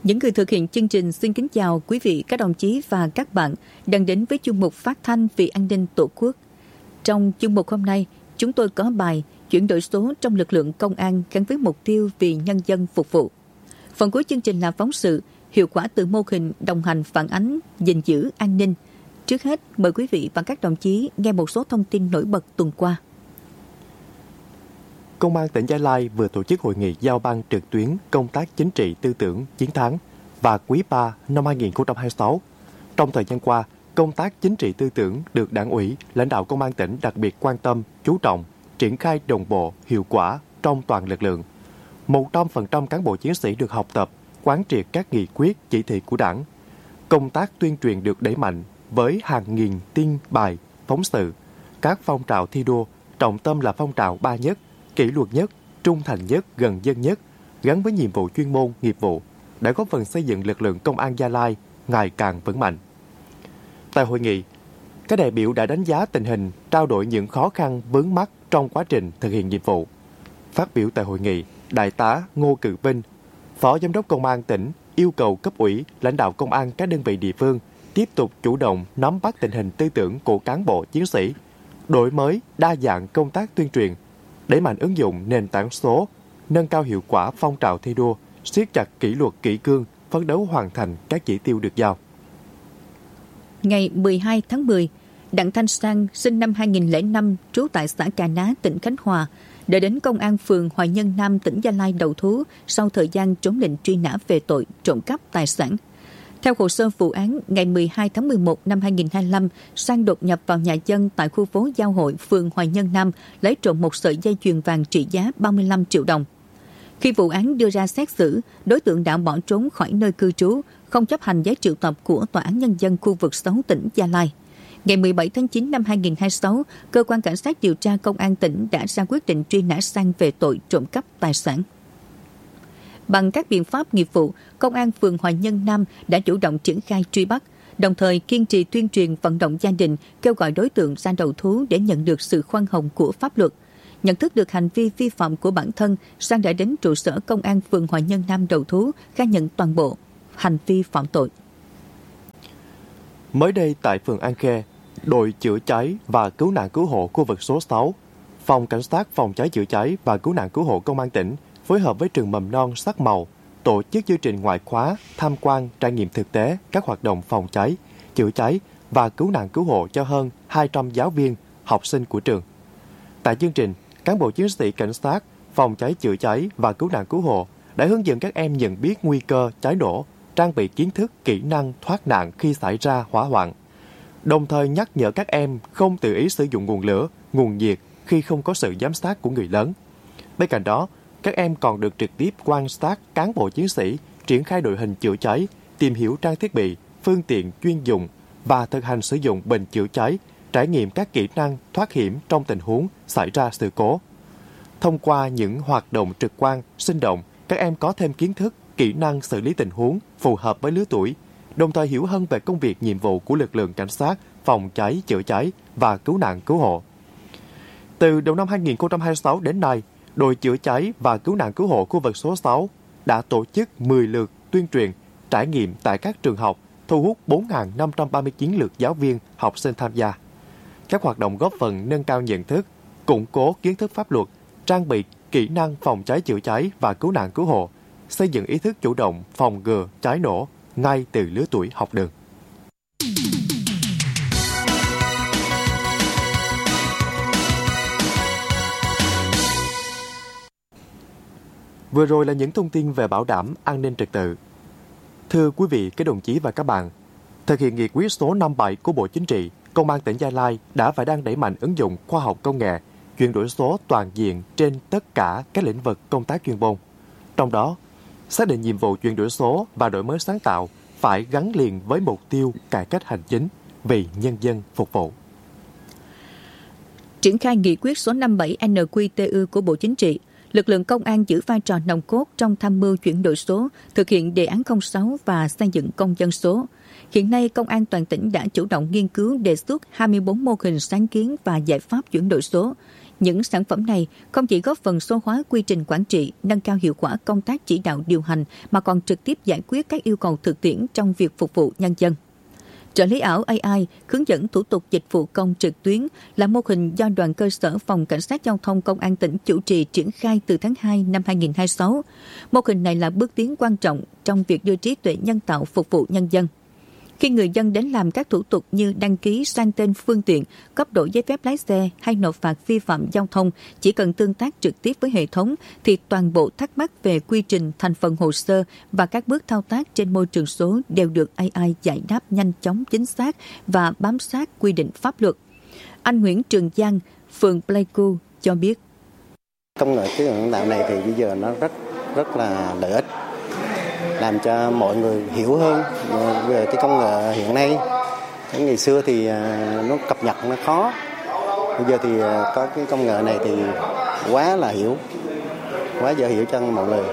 Những người thực hiện chương trình xin kính chào quý vị, các đồng chí và các bạn đang đến với chuyên mục phát thanh vì an ninh Tổ quốc. Trong chuyên mục hôm nay, chúng tôi có bài chuyển đổi số trong lực lượng công an gắn với mục tiêu vì nhân dân phục vụ. Phần cuối chương trình là phóng sự hiệu quả từ mô hình đồng hành phản ánh gìn giữ an ninh. Trước hết, mời quý vị và các đồng chí nghe một số thông tin nổi bật tuần qua. Công an tỉnh Gia Lai vừa tổ chức hội nghị giao ban trực tuyến công tác chính trị tư tưởng chiến thắng và quý 3 năm 2026. Trong thời gian qua, công tác chính trị tư tưởng được Đảng ủy, lãnh đạo Công an tỉnh đặc biệt quan tâm, chú trọng, triển khai đồng bộ, hiệu quả trong toàn lực lượng. 100% cán bộ chiến sĩ được học tập, quán triệt các nghị quyết, chỉ thị của Đảng. Công tác tuyên truyền được đẩy mạnh với hàng nghìn tin bài, phóng sự, các phong trào thi đua, trọng tâm là phong trào 3 nhất, kỷ luật nhất, trung thành nhất, gần dân nhất, gắn với nhiệm vụ chuyên môn, nghiệp vụ, đã góp phần xây dựng lực lượng công an Gia Lai ngày càng vững mạnh. Tại hội nghị, các đại biểu đã đánh giá tình hình, trao đổi những khó khăn vướng mắc trong quá trình thực hiện nhiệm vụ. Phát biểu tại hội nghị, Đại tá Ngô Cự Vinh, Phó Giám đốc Công an tỉnh yêu cầu cấp ủy, lãnh đạo công an các đơn vị địa phương tiếp tục chủ động nắm bắt tình hình tư tưởng của cán bộ chiến sĩ, đổi mới đa dạng công tác tuyên truyền, đẩy mạnh ứng dụng nền tảng số, nâng cao hiệu quả phong trào thi đua, siết chặt kỷ luật kỷ cương, phấn đấu hoàn thành các chỉ tiêu được giao. Ngày 12 tháng 10, Đặng Thanh Sang, sinh năm 2005, trú tại xã Cà Ná, tỉnh Khánh Hòa, đã đến Công an phường Hoài Nhân Nam, tỉnh Gia Lai đầu thú sau thời gian trốn lệnh truy nã về tội trộm cắp tài sản. Theo hồ sơ vụ án, ngày 12 tháng 11 năm 2025, Sang đột nhập vào nhà dân tại khu phố Giao Hội, phường Hoài Nhân Nam, lấy trộm một sợi dây chuyền vàng trị giá 35 triệu đồng. Khi vụ án đưa ra xét xử, đối tượng đã bỏ trốn khỏi nơi cư trú, không chấp hành giấy triệu tập của Tòa án Nhân dân khu vực 6 tỉnh Gia Lai. Ngày 17 tháng 9 năm 2026, Cơ quan Cảnh sát điều tra Công an tỉnh đã ra quyết định truy nã Sang về tội trộm cắp tài sản. Bằng các biện pháp nghiệp vụ, Công an phường Hoài Nhân Nam đã chủ động triển khai truy bắt, đồng thời kiên trì tuyên truyền vận động gia đình, kêu gọi đối tượng ra đầu thú để nhận được sự khoan hồng của pháp luật. Nhận thức được hành vi vi phạm của bản thân, Sang đã đến trụ sở Công an phường Hoài Nhân Nam đầu thú, khai nhận toàn bộ hành vi phạm tội. Mới đây tại phường An Khê, đội chữa cháy và cứu nạn cứu hộ khu vực số 6, Phòng Cảnh sát phòng cháy chữa cháy và cứu nạn cứu hộ Công an tỉnh phối hợp với trường mầm non Sắc Màu tổ chức chương trình ngoại khóa tham quan trải nghiệm thực tế các hoạt động phòng cháy, chữa cháy và cứu nạn cứu hộ cho hơn 200 giáo viên, học sinh của trường. Tại chương trình, cán bộ chiến sĩ cảnh sát phòng cháy chữa cháy và cứu nạn cứu hộ đã hướng dẫn các em nhận biết nguy cơ cháy nổ, trang bị kiến thức, kỹ năng thoát nạn khi xảy ra hỏa hoạn, đồng thời nhắc nhở các em không tự ý sử dụng nguồn lửa, nguồn nhiệt khi không có sự giám sát của người lớn. Bên cạnh đó, các em còn được trực tiếp quan sát cán bộ chiến sĩ triển khai đội hình chữa cháy, tìm hiểu trang thiết bị, phương tiện chuyên dụng và thực hành sử dụng bình chữa cháy, trải nghiệm các kỹ năng thoát hiểm trong tình huống xảy ra sự cố. Thông qua những hoạt động trực quan, sinh động, các em có thêm kiến thức, kỹ năng xử lý tình huống phù hợp với lứa tuổi, đồng thời hiểu hơn về công việc nhiệm vụ của lực lượng cảnh sát, phòng cháy, chữa cháy và cứu nạn cứu hộ. Từ đầu năm 2026 đến nay, đội chữa cháy và cứu nạn cứu hộ khu vực số 6 đã tổ chức 10 lượt tuyên truyền, trải nghiệm tại các trường học, thu hút 4.539 lượt giáo viên, học sinh tham gia. Các hoạt động góp phần nâng cao nhận thức, củng cố kiến thức pháp luật, trang bị kỹ năng phòng cháy chữa cháy và cứu nạn cứu hộ, xây dựng ý thức chủ động phòng ngừa cháy nổ ngay từ lứa tuổi học đường. Vừa rồi là những thông tin về bảo đảm an ninh trật tự. Thưa quý vị, các đồng chí và các bạn, thực hiện nghị quyết số 57 của Bộ Chính trị, Công an tỉnh Gia Lai đã và đang đẩy mạnh ứng dụng khoa học công nghệ, chuyển đổi số toàn diện trên tất cả các lĩnh vực công tác chuyên môn. Trong đó, xác định nhiệm vụ chuyển đổi số và đổi mới sáng tạo phải gắn liền với mục tiêu cải cách hành chính vì nhân dân phục vụ. Triển khai nghị quyết số 57 NQTU của Bộ Chính trị, lực lượng công an giữ vai trò nòng cốt trong tham mưu chuyển đổi số, thực hiện đề án 06 và xây dựng công dân số. Hiện nay, Công an toàn tỉnh đã chủ động nghiên cứu đề xuất 24 mô hình sáng kiến và giải pháp chuyển đổi số, Những sản phẩm này không chỉ góp phần số hóa quy trình quản trị, nâng cao hiệu quả công tác chỉ đạo điều hành, mà còn trực tiếp giải quyết các yêu cầu thực tiễn trong việc phục vụ nhân dân. Trợ lý ảo AI hướng dẫn thủ tục dịch vụ công trực tuyến là mô hình do Đoàn cơ sở Phòng Cảnh sát Giao thông Công an tỉnh chủ trì triển khai từ tháng 2 năm 2026. Mô hình này là bước tiến quan trọng trong việc đưa trí tuệ nhân tạo phục vụ nhân dân. Khi người dân đến làm các thủ tục như đăng ký sang tên phương tiện, cấp đổi giấy phép lái xe hay nộp phạt vi phạm giao thông, chỉ cần tương tác trực tiếp với hệ thống thì toàn bộ thắc mắc về quy trình, thành phần hồ sơ và các bước thao tác trên môi trường số đều được AI giải đáp nhanh chóng, chính xác và bám sát quy định pháp luật. Anh Nguyễn Trường Giang, phường Pleiku cho biết. Công nghệ trí tuệ nhân tạo này thì bây giờ nó rất là lợi ích, làm cho mọi người hiểu hơn về cái công nghệ hiện nay. Ngày xưa thì nó cập nhật nó khó, bây giờ thì có cái công nghệ này thì quá dễ hiểu cho mọi người.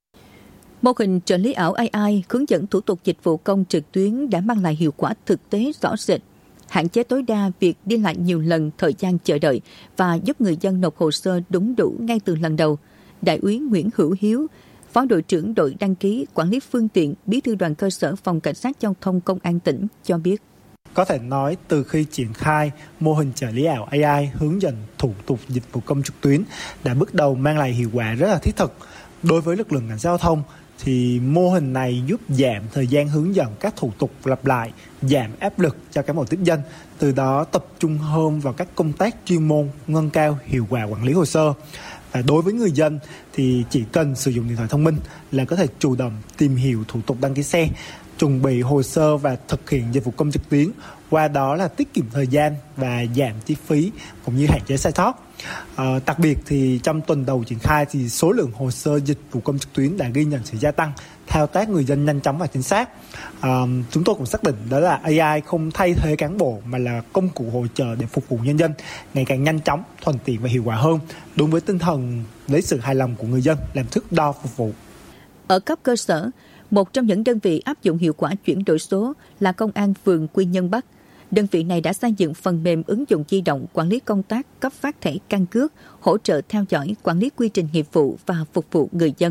Mô hình trợ lý ảo AI hướng dẫn thủ tục dịch vụ công trực tuyến đã mang lại hiệu quả thực tế rõ rệt, hạn chế tối đa việc đi lại nhiều lần, thời gian chờ đợi và giúp người dân nộp hồ sơ đúng đủ ngay từ lần đầu. Đại úy Nguyễn Hữu Hiếu, Phó đội trưởng đội đăng ký quản lý phương tiện, Bí thư Đoàn cơ sở Phòng Cảnh sát Giao thông Công an tỉnh cho biết. Có thể nói từ khi triển khai mô hình trợ lý ảo AI hướng dẫn thủ tục dịch vụ công trực tuyến đã bước đầu mang lại hiệu quả rất là thiết thực. Đối với lực lượng cảnh sát giao thông thì mô hình này giúp giảm thời gian hướng dẫn các thủ tục lặp lại, giảm áp lực cho cán bộ tiếp dân, từ đó tập trung hơn vào các công tác chuyên môn, nâng cao hiệu quả quản lý hồ sơ. Và đối với người dân thì chỉ cần sử dụng điện thoại thông minh là có thể chủ động tìm hiểu thủ tục đăng ký xe, chuẩn bị hồ sơ và thực hiện dịch vụ công trực tuyến, qua đó là tiết kiệm thời gian và giảm chi phí cũng như hạn chế sai sót. Đặc biệt thì trong tuần đầu triển khai thì số lượng hồ sơ dịch vụ công trực tuyến đã ghi nhận sự gia tăng, thao tác người dân nhanh chóng và chính xác. Chúng tôi cũng xác định đó là AI không thay thế cán bộ mà là công cụ hỗ trợ để phục vụ nhân dân ngày càng nhanh chóng, thuận tiện và hiệu quả hơn, đúng với tinh thần lấy sự hài lòng của người dân làm thước đo phục vụ. Ở cấp cơ sở, một trong những đơn vị áp dụng hiệu quả chuyển đổi số là Công an phường Quy Nhơn Bắc. Đơn vị này đã xây dựng phần mềm ứng dụng di động quản lý công tác cấp phát thẻ căn cước, hỗ trợ theo dõi, quản lý quy trình nghiệp vụ và phục vụ người dân.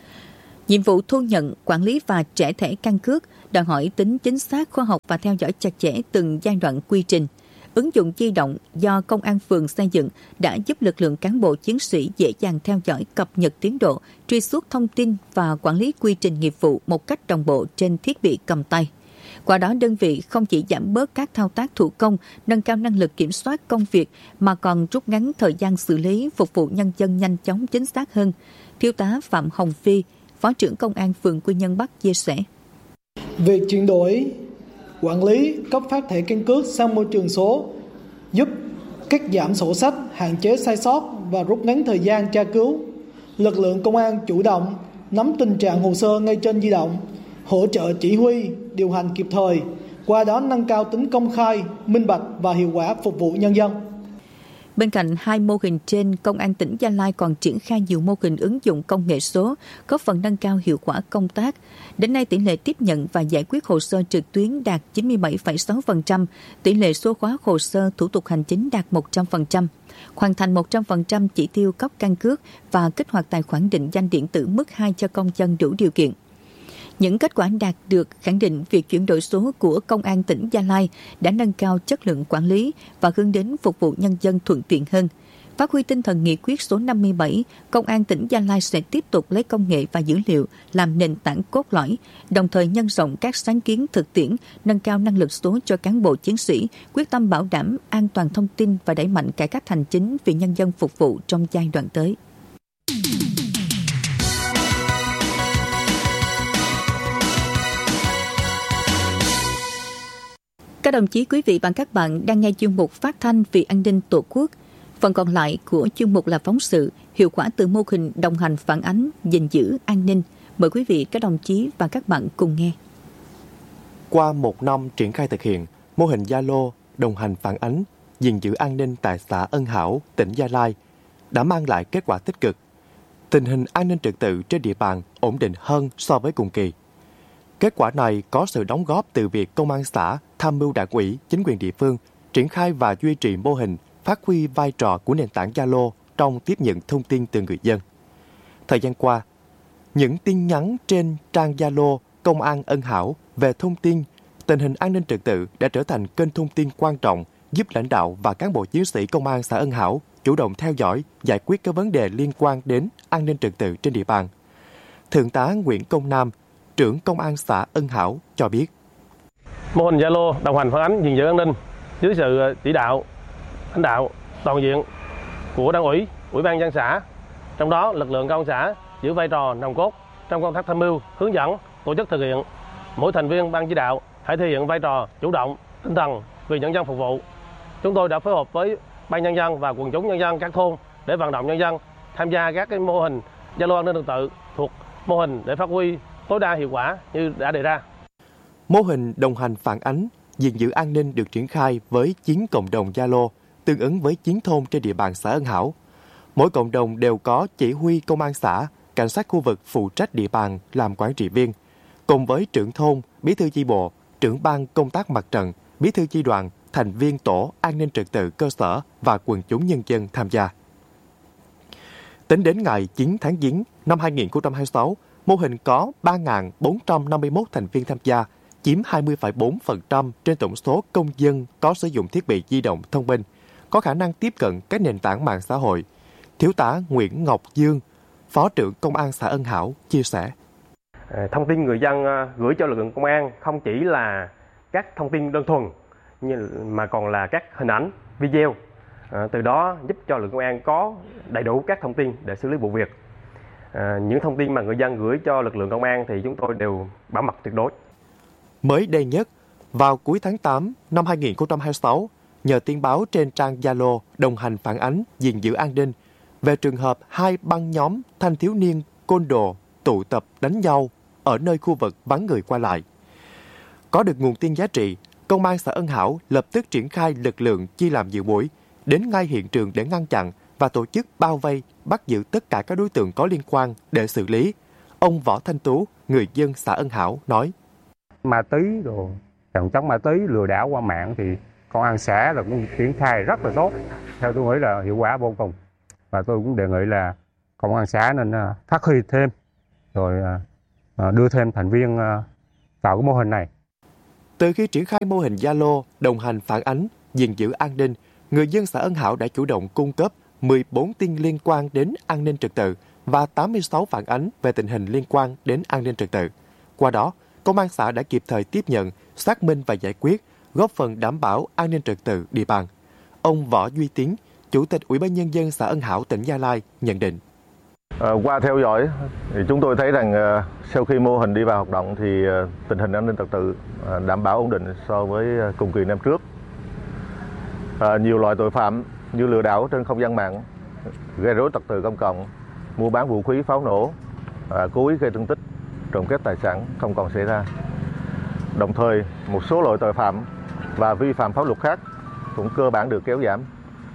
Nhiệm vụ thu nhận, quản lý và trả thẻ căn cước đòi hỏi tính chính xác, khoa học và theo dõi chặt chẽ từng giai đoạn quy trình. Ứng dụng di động do Công an phường xây dựng đã giúp lực lượng cán bộ chiến sĩ dễ dàng theo dõi, cập nhật tiến độ, truy xuất thông tin và quản lý quy trình nghiệp vụ một cách đồng bộ trên thiết bị cầm tay. Qua đó, đơn vị không chỉ giảm bớt các thao tác thủ công, nâng cao năng lực kiểm soát công việc, mà còn rút ngắn thời gian xử lý, phục vụ nhân dân nhanh chóng, chính xác hơn. Thiếu tá Phạm Hồng Phi, Phó trưởng Công an phường Quy Nhơn Bắc chia sẻ. Việc chuyển đổi quản lý cấp phát thẻ căn cước sang môi trường số giúp cắt giảm sổ sách, hạn chế sai sót và rút ngắn thời gian tra cứu. Lực lượng công an chủ động nắm tình trạng hồ sơ ngay trên di động, hỗ trợ chỉ huy, điều hành kịp thời, qua đó nâng cao tính công khai, minh bạch và hiệu quả phục vụ nhân dân. Bên cạnh hai mô hình trên, Công an tỉnh Gia Lai còn triển khai nhiều mô hình ứng dụng công nghệ số, góp phần nâng cao hiệu quả công tác. Đến nay, tỷ lệ tiếp nhận và giải quyết hồ sơ trực tuyến đạt 97,6%, tỷ lệ số hóa hồ sơ thủ tục hành chính đạt 100%, hoàn thành 100% chỉ tiêu cấp căn cước và kích hoạt tài khoản định danh điện tử mức 2 cho công dân đủ điều kiện. Những kết quả đạt được khẳng định việc chuyển đổi số của Công an tỉnh Gia Lai đã nâng cao chất lượng quản lý và hướng đến phục vụ nhân dân thuận tiện hơn. Phát huy tinh thần nghị quyết số 57, Công an tỉnh Gia Lai sẽ tiếp tục lấy công nghệ và dữ liệu làm nền tảng cốt lõi, đồng thời nhân rộng các sáng kiến thực tiễn, nâng cao năng lực số cho cán bộ chiến sĩ, quyết tâm bảo đảm an toàn thông tin và đẩy mạnh cải cách hành chính vì nhân dân phục vụ trong giai đoạn tới. Các đồng chí, quý vị và các bạn đang nghe chuyên mục Phát thanh vì an ninh Tổ quốc. Phần còn lại của chuyên mục là phóng sự hiệu quả từ mô hình đồng hành phản ánh, gìn giữ an ninh. Mời quý vị, các đồng chí và các bạn cùng nghe. Qua một năm triển khai thực hiện, mô hình Zalo đồng hành phản ánh, gìn giữ an ninh tại xã Ân Hảo, tỉnh Gia Lai đã mang lại kết quả tích cực. Tình hình an ninh trật tự trên địa bàn ổn định hơn so với cùng kỳ. Kết quả này có sự đóng góp từ việc công an xã tham mưu đảng ủy, chính quyền địa phương triển khai và duy trì mô hình phát huy vai trò của nền tảng Zalo trong tiếp nhận thông tin từ người dân. Thời gian qua, những tin nhắn trên trang Zalo Công an Ân Hảo về thông tin tình hình an ninh trật tự đã trở thành kênh thông tin quan trọng giúp lãnh đạo và cán bộ chiến sĩ Công an xã Ân Hảo chủ động theo dõi, giải quyết các vấn đề liên quan đến an ninh trật tự trên địa bàn. Thượng tá Nguyễn Công Nam, trưởng Công an xã Ân Hảo cho biết. Mô hình Zalo đồng hành phản ánh gìn giữ an ninh dưới sự chỉ đạo, lãnh đạo toàn diện của Đảng ủy, Ủy ban nhân dân xã. Trong đó, lực lượng công an xã giữ vai trò nòng cốt trong công tác tham mưu, hướng dẫn, tổ chức thực hiện. Mỗi thành viên ban chỉ đạo hãy thể hiện vai trò chủ động, tinh thần vì nhân dân phục vụ. Chúng tôi đã phối hợp với ban nhân dân và quần chúng nhân dân các thôn để vận động nhân dân tham gia các cái mô hình Zalo an ninh trật tự thuộc mô hình để phát huy tối đa hiệu quả như đã đề ra. Mô hình đồng hành phản ánh, gìn giữ an ninh được triển khai với 9 cộng đồng Zalo, tương ứng với 9 thôn trên địa bàn xã Ân Hảo. Mỗi cộng đồng đều có chỉ huy công an xã, cảnh sát khu vực phụ trách địa bàn làm quản trị viên, cùng với trưởng thôn, bí thư chi bộ, trưởng ban công tác mặt trận, bí thư chi đoàn, thành viên tổ an ninh trật tự cơ sở và quần chúng nhân dân tham gia. Tính đến ngày 9 tháng 9 năm 2026, mô hình có 3.451 thành viên tham gia, chiếm 20,4% trên tổng số công dân có sử dụng thiết bị di động thông minh, có khả năng tiếp cận các nền tảng mạng xã hội. Thiếu tá Nguyễn Ngọc Dương, Phó trưởng Công an xã Ân Hảo chia sẻ. Thông tin người dân gửi cho lực lượng công an không chỉ là các thông tin đơn thuần mà còn là các hình ảnh, video. Từ đó giúp cho lực lượng công an có đầy đủ các thông tin để xử lý vụ việc. Những thông tin mà người dân gửi cho lực lượng công an thì chúng tôi đều bảo mật tuyệt đối. Mới đây nhất, vào cuối tháng 8 năm 2026, nhờ tin báo trên trang Zalo đồng hành phản ánh gìn giữ an ninh về trường hợp 2 băng nhóm thanh thiếu niên côn đồ tụ tập đánh nhau ở nơi khu vực vắng người qua lại. Có được nguồn tin giá trị, Công an xã Ân Hảo lập tức triển khai lực lượng chia làm nhiều mũi, đến ngay hiện trường để ngăn chặn và tổ chức bao vây, bắt giữ tất cả các đối tượng có liên quan để xử lý. Ông Võ Thanh Tú, người dân xã Ân Hảo nói. Ma túy rồi, phòng chống ma túy, lừa đảo qua mạng thì công an xã là cũng triển khai rất là tốt. Theo tôi nghĩ là hiệu quả vô cùng. Và tôi cũng đề nghị là công an xã nên phát huy thêm, rồi đưa thêm thành viên vào cái mô hình này. Từ khi triển khai mô hình Zalo đồng hành phản ánh, gìn giữ an ninh, người dân xã Ân Hảo đã chủ động cung cấp 14 tin liên quan đến an ninh trật tự và 86 phản ánh về tình hình liên quan đến an ninh trật tự. Qua đó, Công an xã đã kịp thời tiếp nhận, xác minh và giải quyết, góp phần đảm bảo an ninh trật tự địa bàn. Ông Võ Duy Tiến, Chủ tịch Ủy ban Nhân dân xã Ân Hảo, tỉnh Gia Lai nhận định. Qua theo dõi, thì chúng tôi thấy rằng sau khi mô hình đi vào hoạt động thì tình hình an ninh trật tự đảm bảo ổn định so với cùng kỳ năm trước. Nhiều loại tội phạm như lừa đảo trên không gian mạng, gây rối trật tự công cộng, mua bán vũ khí pháo nổ, cố ý gây thương tích, trộm cắp tài sản không còn xảy ra. Đồng thời, một số loại tội phạm và vi phạm pháp luật khác cũng cơ bản được kéo giảm.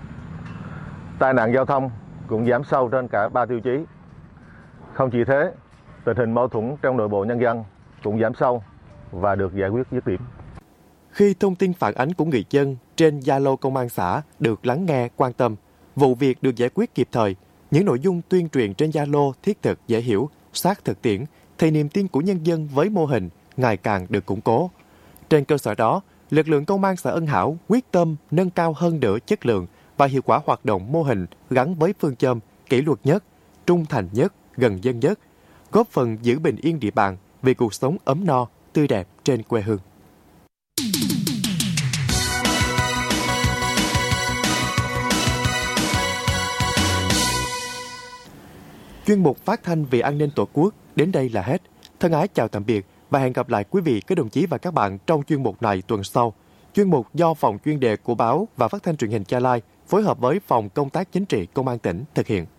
Tai nạn giao thông cũng giảm sâu trên cả 3 tiêu chí. Không chỉ thế, tình hình mâu thuẫn trong nội bộ nhân dân cũng giảm sâu và được giải quyết dứt điểm. Khi thông tin phản ánh của người dân trên Zalo Công an xã được lắng nghe, quan tâm, vụ việc được giải quyết kịp thời, những nội dung tuyên truyền trên Zalo thiết thực, dễ hiểu, sát thực tiễn, thì niềm tin của nhân dân với mô hình ngày càng được củng cố. Trên cơ sở đó, lực lượng Công an xã Ân Hảo quyết tâm nâng cao hơn nữa chất lượng và hiệu quả hoạt động mô hình gắn với phương châm kỷ luật nhất, trung thành nhất, gần dân nhất, góp phần giữ bình yên địa bàn vì cuộc sống ấm no, tươi đẹp trên quê hương. Chuyên mục phát thanh vì an ninh Tổ quốc đến đây là hết. Thân ái chào tạm biệt và hẹn gặp lại quý vị, các đồng chí và các bạn trong chuyên mục này tuần sau. Chuyên mục do Phòng chuyên đề của Báo và Phát thanh Truyền hình Gia Lai phối hợp với Phòng Công tác Chính trị Công an tỉnh thực hiện.